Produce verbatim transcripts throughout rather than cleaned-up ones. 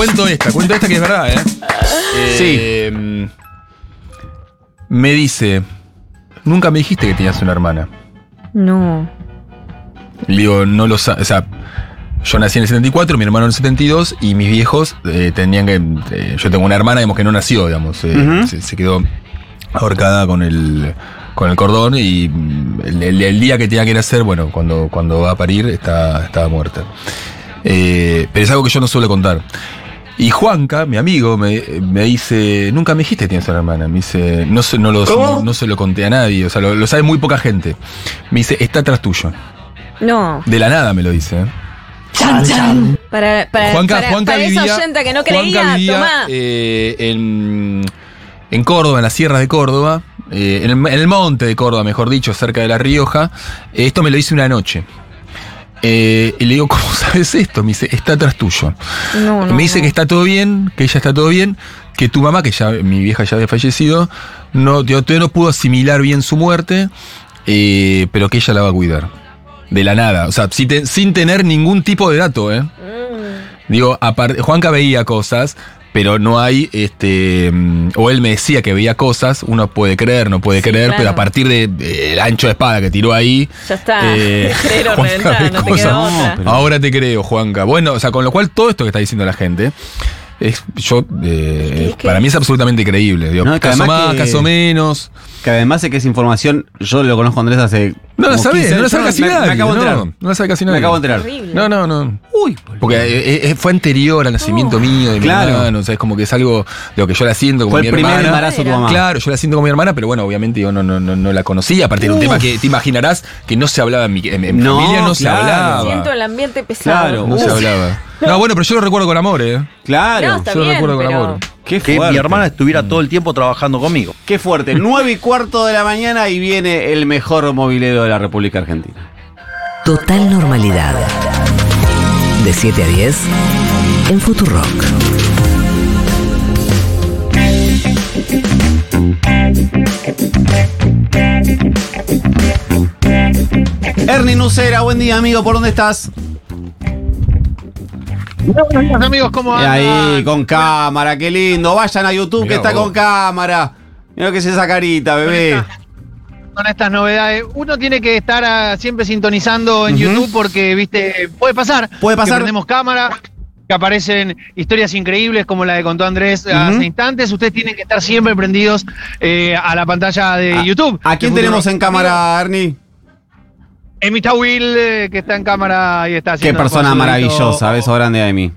Cuento esta, cuento esta que es verdad, ¿eh? eh sí. Me dice, nunca me dijiste que tenías una hermana. No. Le digo, no lo sabes, o sea, yo nací en el setenta y cuatro, mi hermano en el setenta y dos, y mis viejos eh, tenían que, eh, yo tengo una hermana, digamos, que no nació, digamos, eh, uh-huh. se, se quedó ahorcada con el, con el cordón, y el, el, el día que tenía que nacer, bueno, cuando, cuando va a parir, está, estaba muerta. Eh, pero es algo que yo no suelo contar. Y Juanca, mi amigo, me, me dice, nunca me dijiste que tienes una hermana. Me dice, no se, no, lo, no, no se lo conté a nadie, o sea, lo, lo sabe muy poca gente. Me dice, está atrás tuyo. No. De la nada me lo dice. ¿eh? Chan, chan. Para, para, Juanca, para, Juanca para vivía, esa oyenta que no creía, Juanca vivía tomá. Eh, en, en Córdoba, en las sierras de Córdoba, eh, en, el, en el monte de Córdoba, mejor dicho, cerca de La Rioja. Eh, esto me lo hice una noche. Eh, y le digo, ¿cómo sabes esto? Me dice, está atrás tuyo. No, no, me dice no. que está todo bien, que ella está todo bien, que tu mamá, que ya mi vieja ya había fallecido, no, todavía no pudo asimilar bien su muerte, eh, pero que ella la va a cuidar. De la nada, o sea, sin, te, sin tener ningún tipo de dato, ¿eh? Mm. Digo, aparte, Juanca veía cosas, pero no hay, este, o él me decía que veía cosas, uno puede creer, no puede sí, creer, claro. Pero a partir del de, de ancho de espada que tiró ahí... Ya está, eh, creer o reventar, no te queda otra. No, ahora te creo, Juanca. Bueno, o sea, con lo cual todo esto que está diciendo la gente, es, yo, eh, es que, para mí es absolutamente creíble. Digo, no, caso más, que, caso menos. Que además de que es información, yo lo conozco a Andrés hace... No la sabés, no la sabe casi me, nadie. Me acabo de enterar. No, no la sabe casi nadie. Me acabo de enterar. Horrible. No, no, no. Uy, porque eh, eh, fue anterior al nacimiento no. mío, de mi claro. hermano. O sea, es como que es algo de lo que yo la siento como fue mi el hermana. primer embarazo de tu mamá. Claro, yo la siento como mi hermana, pero bueno, obviamente yo no, no, no, no la conocía. Aparte de un tema que te imaginarás que no se hablaba en mi, en, en no, familia, no claro. se hablaba. Siento el ambiente pesado. Claro, no Uf. se hablaba. No, bueno, pero yo lo recuerdo con amor, ¿eh? Claro. No, está yo lo bien, recuerdo con pero... amor. Qué que fuerte. mi hermana estuviera todo el tiempo trabajando conmigo. Qué fuerte. Nueve y cuarto de la mañana y viene el mejor movilero de la República Argentina. Total normalidad. De siete a diez en Futurock. Ernie Nucera, buen día, amigo. ¿Por dónde estás? Buenos días, amigos, ¿cómo andan? Ahí, con cámara, qué lindo. Vayan a YouTube, Mirá que está vos. con cámara. Mira que es esa carita, bebé. Con, esta, con estas novedades. Uno tiene que estar uh, siempre sintonizando en uh-huh. YouTube porque, viste, puede pasar. Puede pasar. Que prendemos cámara, que aparecen historias increíbles como la que contó Andrés uh-huh. hace instantes. Ustedes tienen que estar siempre prendidos eh, a la pantalla de a, YouTube. ¿A quién tenemos en cámara, Ernie? Emi Tawil, eh, que está en cámara y está haciendo... Qué persona maravillosa, beso grande a Emi.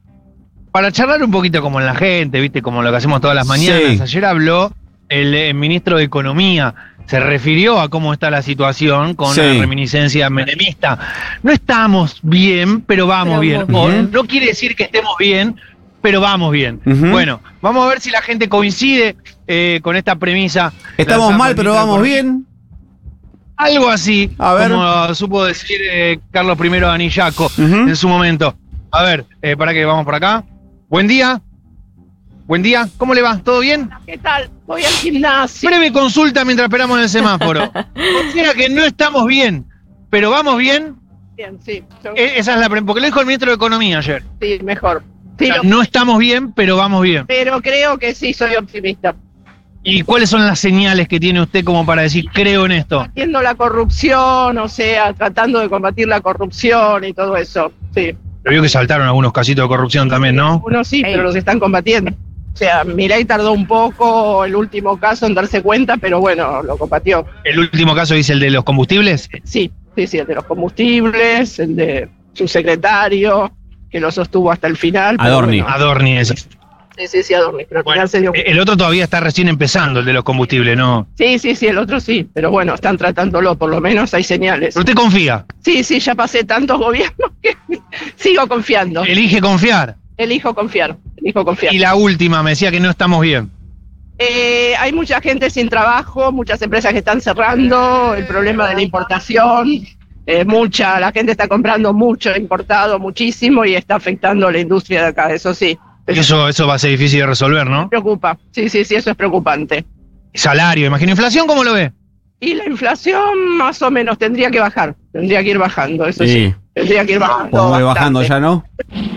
Para charlar un poquito como en la gente, viste, como lo que hacemos todas las mañanas. Sí. Ayer habló el, el ministro de Economía, se refirió a cómo está la situación con sí. una reminiscencia menemista. No estamos bien, pero vamos pero bien. bien. O, no quiere decir que estemos bien, pero vamos bien. Uh-huh. Bueno, vamos a ver si la gente coincide eh, con esta premisa. Estamos mal, pero vamos bien. Algo así, a ver. como supo decir eh, Carlos I Anillaco uh-huh. en su momento. A ver, eh, para que vamos por acá. Buen día. Buen día. ¿Cómo le va? ¿Todo bien? ¿Qué tal? Voy al gimnasio. Breve consulta mientras esperamos en el semáforo. Considera que no estamos bien, pero vamos bien. Bien, sí. Yo... Esa es la pre- porque lo dijo el ministro de Economía ayer. Sí, mejor. Sí, o sea, lo... No estamos bien, pero vamos bien. Pero creo que sí, soy optimista. ¿Y cuáles son las señales que tiene usted como para decir, creo en esto? Combatiendo la corrupción, o sea, tratando de combatir la corrupción y todo eso, sí. Pero vio que saltaron algunos casitos de corrupción también, ¿no? Unos sí, pero los están combatiendo. O sea, Milei tardó un poco el último caso en darse cuenta, pero bueno, lo combatió. ¿El último caso dice el de los combustibles? Sí, sí, sí, el de los combustibles, el de su secretario, que lo sostuvo hasta el final. Adorni. Bueno. Adorni, eso. Sí, sí, sí, Adorni. Pero al bueno, final se dio... El otro todavía está recién empezando, el de los combustibles, ¿no? Sí, sí, sí, el otro sí. Pero bueno, están tratándolo, por lo menos hay señales. ¿Pero usted confía? Sí, sí, ya pasé tantos gobiernos que sigo confiando. ¿Elige confiar? Elijo confiar, elijo confiar. Y la última, me decía que no estamos bien. Eh, hay mucha gente sin trabajo, muchas empresas que están cerrando, el problema de la importación, eh, mucha, la gente está comprando mucho importado, muchísimo, y está afectando la industria de acá, eso sí. Eso, eso va a ser difícil de resolver, ¿no? Preocupa, sí, sí, sí, eso es preocupante. Salario, imagino. ¿Inflación cómo lo ve? Y la inflación más o menos tendría que bajar, tendría que ir bajando, eso sí. sí. Tendría que ir bajando. Podemos ir bajando ya, ¿no?